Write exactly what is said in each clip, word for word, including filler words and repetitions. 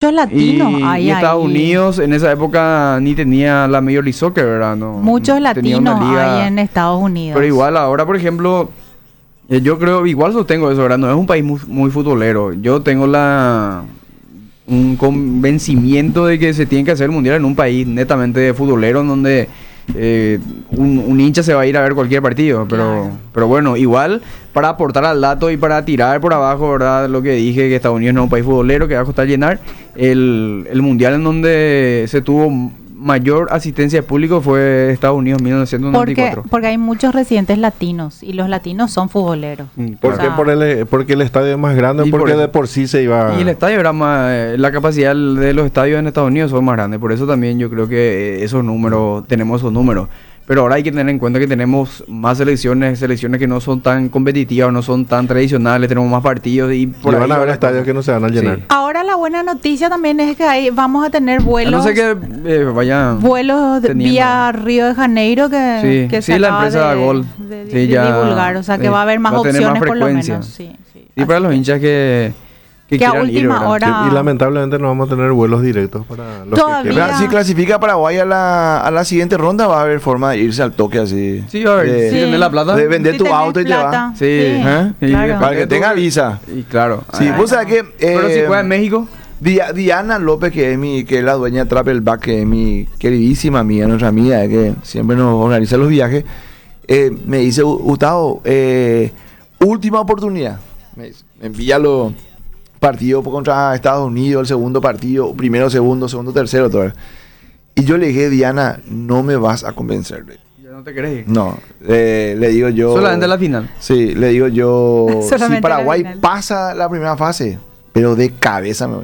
muchos latinos Y, hay y Estados ahí. Unidos en esa época ni tenía la Major League Soccer, ¿verdad? No, Muchos tenía una latinos liga- hay en Estados Unidos. Pero igual ahora, por ejemplo, eh, yo creo, igual sostengo eso, ¿verdad? No es un país muy, muy futbolero. Yo tengo la un convencimiento de que se tiene que hacer el mundial en un país netamente futbolero, en donde eh, un, un hincha se va a ir a ver cualquier partido. Pero, Claro. pero bueno, igual para aportar al dato y para tirar por abajo, ¿verdad? Lo que dije, que Estados Unidos no es un país futbolero, que va a costar llenar. El, el mundial en donde se tuvo mayor asistencia de público fue Estados Unidos en mil novecientos noventa y Porque, cuatro. porque hay muchos residentes latinos y los latinos son futboleros. Mm, ¿Por O qué? sea, Por el, porque el estadio es más grande, Y por porque eso. de por sí se iba... Y el estadio era más, eh, la capacidad de los estadios en Estados Unidos son más grandes, por eso también yo creo que eh, esos números, tenemos esos números. Pero ahora hay que tener en cuenta que tenemos más selecciones, selecciones que no son tan competitivas, no son tan tradicionales, tenemos más partidos y por Y ahí van a va haber la estadios cosa. que no se van a llenar. Sí. ahora la buena noticia también es que ahí vamos a tener A vuelos, no sé que eh, vaya vuelos de- teniendo- vía Río de Janeiro que, Sí, que sí, se la acaba empresa de, Gol. de- de Sí, ya, divulgar, o sea que sí, va a haber más va a tener más opciones por lo frecuencia. menos. Sí, sí. Y para Así los que- hinchas que, que, Que a quieran ir, última ¿verdad? hora- Sí, y lamentablemente no vamos a tener vuelos directos para los Todavía. que Pero quieran. si clasifica Paraguay a la, a la siguiente ronda, va a haber forma de irse al toque así. Sí, a ver, de- si Sí. tenés la plata. de vender Si tu tenés auto y te plata, va. Sí, ¿eh? Y claro. Para que tenga visa. Y claro. Sí, ah, vos sabés que... Pero si eh, juega en México. Di- Diana López, que es mi, que es la dueña de Travel Back, que es mi queridísima amiga, nuestra amiga, eh, que siempre nos organiza los viajes, eh, me dice, "Gu- Gustavo, eh, última oportunidad. Me dice, me envía los partidos por contra Estados Unidos, el segundo partido, primero, segundo, segundo, tercero, todo. Y yo le dije, Diana, no me vas a convencer. le- Ya no te querés ir. No, eh, le digo yo... Solamente la final. Sí, le digo yo, si Solamente Paraguay la final. pasa la primera fase, pero de cabeza me voy.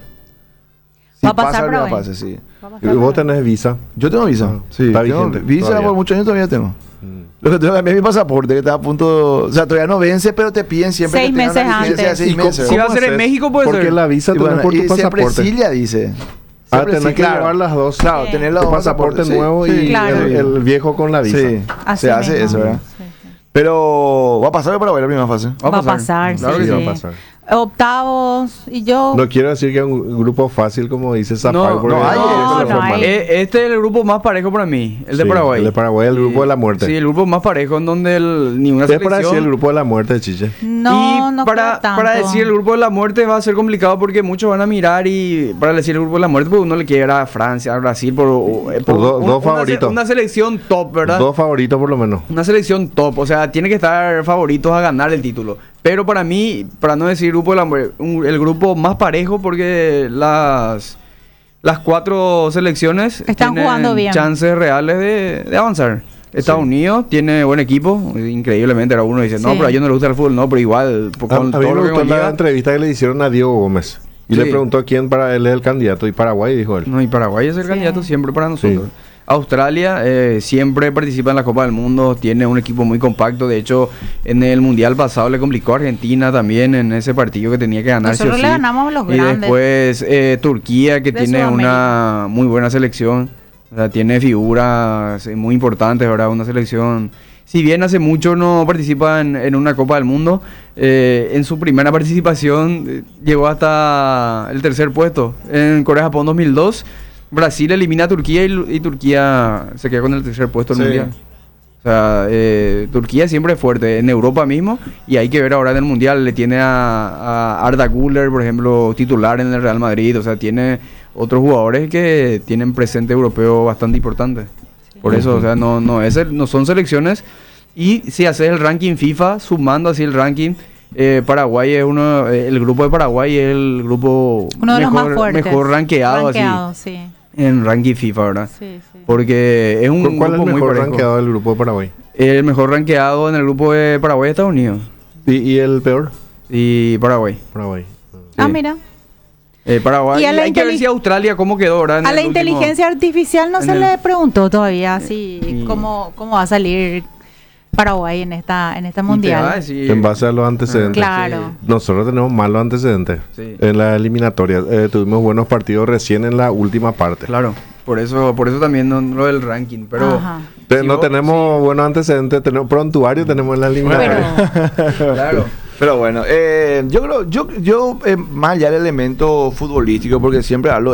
Si Va a pasar pasa la primera Paraguay. fase, sí. Va a Y pasar vos por- tenés visa. Yo tengo visa. Ah, Sí, está tengo vigente visa todavía. por muchos años todavía tengo. Mm. Lo que tengo que cambiar es mi pasaporte, que está a punto... O sea, todavía no vence, pero te piden siempre Seis que tenga meses una vigencia de antes. seis ¿Y cómo- meses. Si va a cómo ser en haces? México, puede Porque ser. la visa Y tenés bueno, por tu y siempre pasaporte. Cilia dice. Ah, Siempre tenés sí, que claro. llevar las dos. Claro, Sí. tener los Tu dos pasaporte pasaportes, sí, nuevo sí, y Claro. el, el viejo con la visa. Sí, Así se hace mismo. eso, ¿verdad? Sí, sí. Pero va a pasar para la primera fase. Va a pasar, Claro sí, que Sí, sí. va a pasar. Octavos y yo... No quiero decir que es un grupo fácil, como dice Zapag, No, porque no hay, eso no, le fue no mal. hay. Eh, Este es el grupo más parejo para mí, el de Sí, Paraguay. el de Paraguay, el Y- grupo de la muerte. Sí, el grupo más parejo en donde el, ni una Es para decir el selección. grupo de la muerte, Chiche. No, y no para, creo tanto. para decir el grupo de la muerte va a ser complicado porque muchos van a mirar y para decir el grupo de la muerte, pues uno le quiere ir a Francia, a Brasil, por, eh, por Por do- un- dos una, favoritos. se- una selección top, ¿verdad? Dos favoritos por lo menos. Una selección top, o sea, tiene que estar favoritos a ganar el título. Pero para mí, para no decir grupo de la muerte, un- el grupo más parejo porque las las cuatro selecciones Están tienen jugando bien. chances reales de, de avanzar. Estados Sí. Unidos tiene buen equipo, increíblemente. Ahora uno dice, no, Sí. pero a ellos no les gusta el fútbol, no, pero igual, A, con a mí todo me lo que gustó la conlleva. entrevista que le hicieron a Diego Gómez. Y Sí. le preguntó quién para él es el candidato. Y Paraguay, dijo él. No, y Paraguay es el Sí. candidato siempre para nosotros. Sí. Australia eh, siempre participa en la Copa del Mundo, tiene un equipo muy compacto. De hecho, en el Mundial pasado le complicó a Argentina también en ese partido que tenía que ganar. sí o Nosotros le sí. ganamos a los Y grandes. después eh, Turquía, que De tiene Sudamérica. una muy buena selección. O sea, tiene figuras eh, muy importantes, ¿verdad? Una selección... Si bien hace mucho no participa en, en una Copa del Mundo, eh, en su primera participación eh, llegó hasta el tercer puesto. En Corea-Japón dos mil dos, Brasil elimina a Turquía y, Lu- y Turquía se queda con el tercer puesto del Sí. Mundial. O sea, eh, Turquía siempre es fuerte, en Europa mismo, y hay que ver ahora en el Mundial, le tiene a, a Arda Güler, por ejemplo, titular en el Real Madrid, o sea, tiene otros jugadores que tienen presente europeo bastante importante. Por eso, o sea, no, no, es el- no son selecciones, y si haces el ranking FIFA, sumando así el ranking, eh, Paraguay es uno, eh, el grupo de Paraguay es el grupo Uno de los mejor, más fuertes. mejor rankeado, Rankeado, así, sí. en ranking FIFA, ¿verdad? Sí, sí. Porque es un ¿Cuál es el grupo muy mejor parejo. rankeado del grupo de Paraguay? El mejor rankeado en el grupo de Paraguay y Estados Unidos. ¿Y, y el peor? Y Paraguay. Paraguay. Ah, Sí. mira. Eh, Paraguay. Y a Y la hay que ver inteli- si Australia cómo quedó, ¿verdad? En A el la último- inteligencia artificial no en se el- le preguntó todavía si Y- cómo, cómo va a salir Paraguay en esta en este Y te va a mundial. decir- En base a los antecedentes. Claro. Nosotros tenemos malos antecedentes Sí. en la eliminatoria. Eh, tuvimos buenos partidos recién en la última parte. Claro. Por eso, por eso también no, no lo del ranking. Pero Ajá. Te- si no vos- tenemos buenos antecedentes, tenemos prontuario tenemos en la eliminatoria. Pero Claro. Pero bueno, eh, yo creo, yo, yo eh, más allá del elemento futbolístico, porque siempre hablo